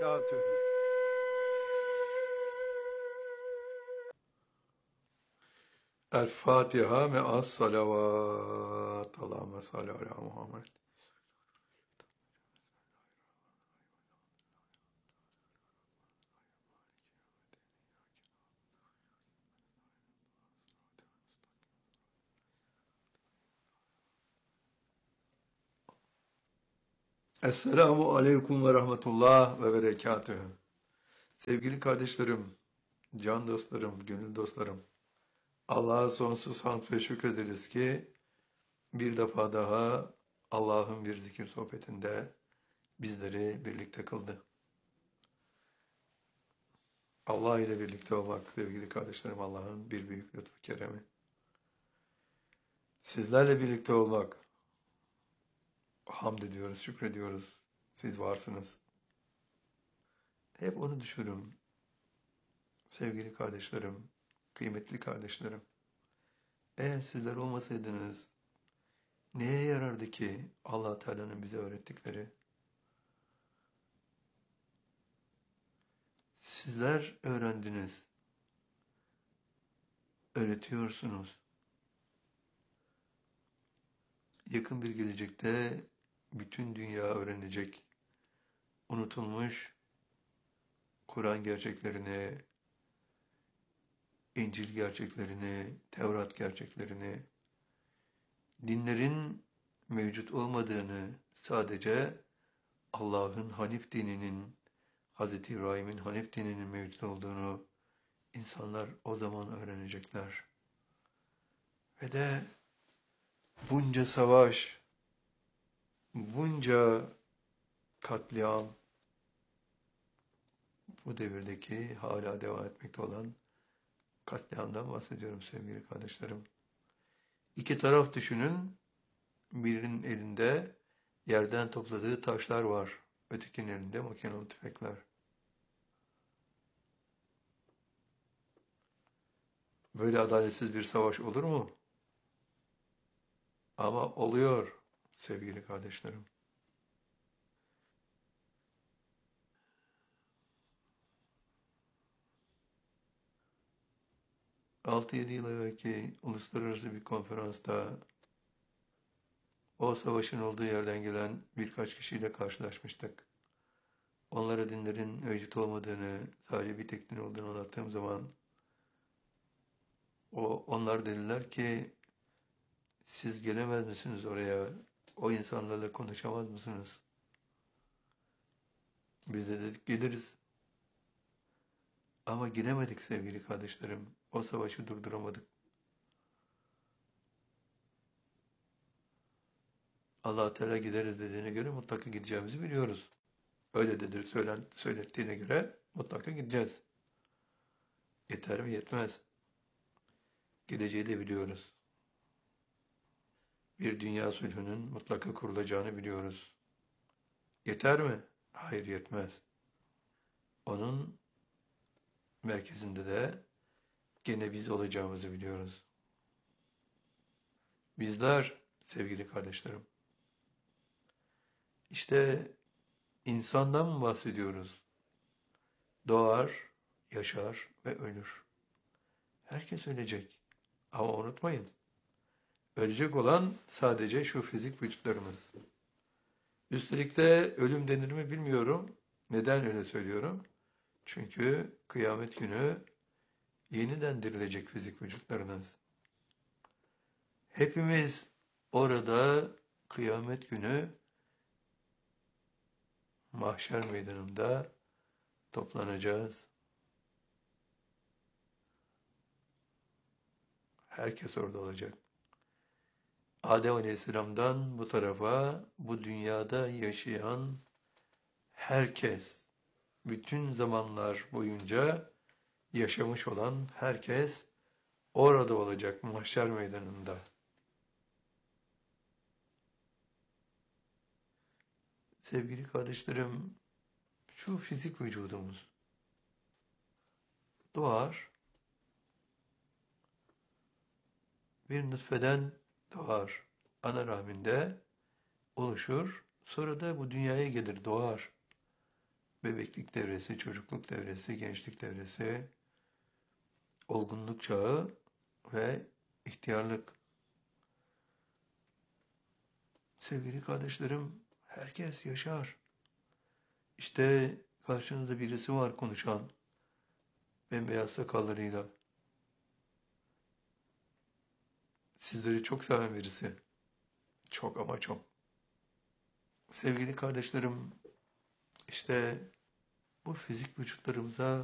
berekatühü. El Fatiha me'as salavat. Allahümme salli ala Muhammed. Esselamu aleyküm ve rahmetullah ve berekatühü. Sevgili kardeşlerim, can dostlarım, gönül dostlarım. Allah'a sonsuz hamd ve şükrederiz ki bir defa daha Allah'ın bir zikir sohbetinde bizleri birlikte kıldı. Allah ile birlikte olmak sevgili kardeşlerim Allah'ın bir büyük lütfu keremi. Sizlerle birlikte olmak, hamd ediyoruz, şükrediyoruz. Siz varsınız. Hep onu düşünürüm. Sevgili kardeşlerim, kıymetli kardeşlerim. Eğer sizler olmasaydınız, neye yarardı ki Allah Teala'nın bize öğrettikleri? Sizler öğrendiniz, öğretiyorsunuz. Yakın bir gelecekte bütün dünya öğrenecek, unutulmuş Kur'an gerçeklerini, İncil gerçeklerini, Tevrat gerçeklerini, dinlerin mevcut olmadığını, sadece Allah'ın Hanif dininin, Hz. İbrahim'in Hanif dininin mevcut olduğunu insanlar o zaman öğrenecekler. Ve de bunca savaş, bunca katliam, bu devirdeki hala devam etmekte olan katliamdan bahsediyorum sevgili kardeşlerim. İki taraf düşünün, birinin elinde yerden topladığı taşlar var, ötekinin elinde makinalı tüfekler. Böyle adaletsiz bir savaş olur mu? Ama oluyor sevgili kardeşlerim. Altı yedi yıl evvelki uluslararası bir konferansta o savaşın olduğu yerden gelen birkaç kişiyle karşılaşmıştık. Onlara dinlerin mevcut olmadığını, sadece bir tek din olduğunu anlattığım zaman onlar dediler ki siz gelemez misiniz oraya? O insanlarla konuşamaz mısınız? Biz de dedik geliriz. Ama gidemedik sevgili kardeşlerim. O savaşı durduramadık. Allah Teala gideriz dediğine göre mutlaka gideceğimizi biliyoruz. Öyle dedir söylettiğine göre mutlaka gideceğiz. Yeter mi? Yetmez. Geleceği de biliyoruz. Bir dünya sulhünün mutlaka kurulacağını biliyoruz. Yeter mi? Hayır yetmez. Onun merkezinde de gene biz olacağımızı biliyoruz. Bizler sevgili kardeşlerim, işte insandan mı bahsediyoruz? Doğar, yaşar ve ölür. Herkes ölecek. Ama unutmayın, ölecek olan sadece şu fizik vücutlarımız. Üstelik de ölüm denir mi bilmiyorum. Neden öyle söylüyorum? Çünkü kıyamet günü yeniden dirilecek fizik vücutlarınız. Hepimiz orada kıyamet günü mahşer meydanında toplanacağız. Herkes orada olacak. Adem Aleyhisselam'dan bu tarafa, bu dünyada yaşayan herkes, bütün zamanlar boyunca yaşamış olan herkes orada olacak mahşer meydanında. Sevgili kardeşlerim, şu fizik vücudumuz doğar, bir nutfeden doğar, ana rahminde oluşur, sonra da bu dünyaya gelir, doğar. bebeklik devresi, çocukluk devresi, gençlik devresi, olgunluk çağı ve ihtiyarlık. Sevgili kardeşlerim, herkes yaşar. İşte karşınızda birisi var konuşan, bembeyaz sakallarıyla. Sizleri çok seven birisi. Çok ama çok. Sevgili kardeşlerim, işte bu fizik vücutlarımıza